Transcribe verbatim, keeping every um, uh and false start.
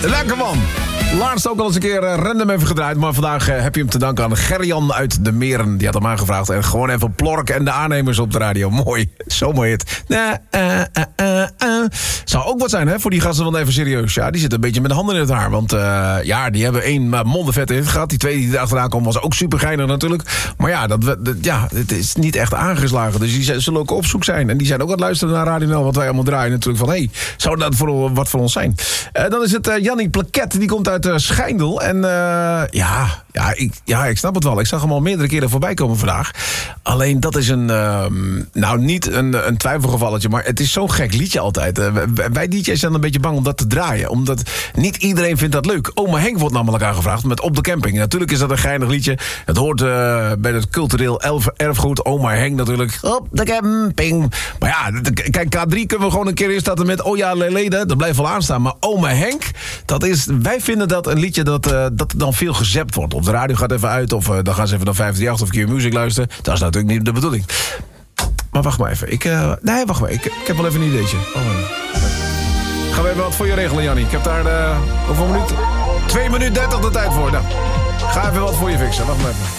Lekker man. Laatst ook al eens een keer uh, random even gedraaid. Maar vandaag uh, heb je hem te danken aan Gerjan uit de Meren. Die had hem aangevraagd. En gewoon even Plork en de aannemers op de radio. Mooi. Zo mooi het. Uh, uh, uh, uh, uh. Zou ook wat zijn hè, voor die gasten van Even Serieus. Ja, die zitten een beetje met de handen in het haar. Want uh, ja, die hebben één uh, mondenvet in het gehad. Die tweede die erachteraan kwam was ook super geinig natuurlijk. Maar ja, dat, dat, ja, het is niet echt aangeslagen. Dus die zullen ook op zoek zijn. En die zijn ook aan het luisteren naar Radio Nel. Wat wij allemaal draaien natuurlijk. Van hé, hey, zou dat voor, wat voor ons zijn? Uh, dan is het uh, Jannie Plaket. Die komt uit uh, Schijndel. En uh, ja, ja, ik, ja, ik snap het wel. Ik zag hem al meerdere keren voorbij komen vandaag. Alleen dat is een, uh, nou niet een, een twijfelgevalletje. Maar het is zo'n gek liedje altijd. Uh, wij D J's zijn een beetje bang om dat te draaien. Omdat niet iedereen vindt dat leuk. Oma Henk wordt namelijk aangevraagd met Op de Camping. Natuurlijk is dat een geinig liedje. Het hoort uh, bij het cultureel elf, erfgoed. Oma Henk natuurlijk. Op de camping. Maar ja, kijk, K drie kunnen we gewoon een keer instarten met Oh ja, Lelede. Dat blijft wel aanstaan. Maar Oma Henk, dat is, wij vinden dat een liedje dat, uh, dat dan veel gezept wordt. Of de radio gaat even uit. Of uh, dan gaan ze even naar vijf drie acht of Q-Music luisteren. Dat is natuurlijk niet de bedoeling. Maar wacht maar even. Ik, uh, nee, wacht maar. Ik, ik heb wel even een ideetje. Oh, man. Gaan we even wat voor je regelen, Jannie. Ik heb daar uh, hoeveel minuten? twee minuten dertig de tijd voor. Nou, ga even wat voor je fixen. Wacht maar even.